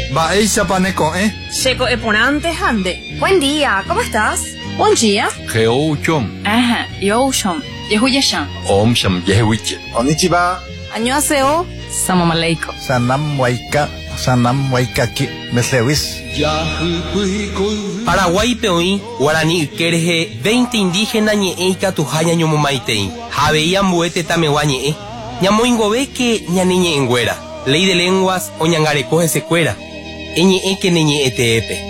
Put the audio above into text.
Ba'éicha paneko, Checo eponante hande. Buen día, ¿cómo estás? Buen día. Geouchom. Ajá, Yoshom. Yehuyashan. Omsham yehuiche. Konnichiwa. Annyeonghaseyo. Salam aleikum. Sanam waikaki. Meslewis. Paraguay peoí, Guaraní Kerje, 20 indígenas ñe'eika tuhaña ñomomaitei. Javeía mbuete tamewa ñe'e. Ñamoingove que ñaneñe enguera. Ley de lenguas o ñangarecoje secuera. Eñe'e que neñe'e teepe.